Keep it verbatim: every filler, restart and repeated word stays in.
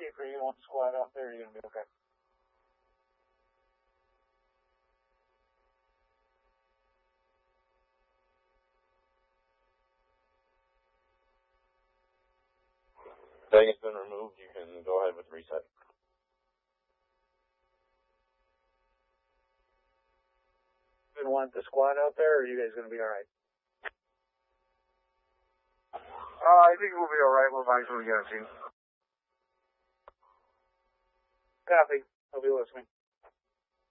okay for you? You want to squat out there? You're gonna be okay. Thing has been removed. You can go ahead with reset. You want the squat out there, or are you guys gonna be all right? Uh, I think we'll be all right. We'll eventually get a team. Copy. I'll be listening.